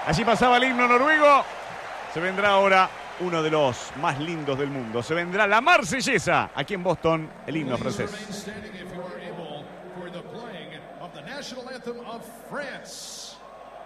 Allí pasaba el himno noruego. Se vendrá ahora uno de los más lindos del mundo. Se vendrá la Marsellesa. Aquí en Boston, el himno francés. National anthem of France.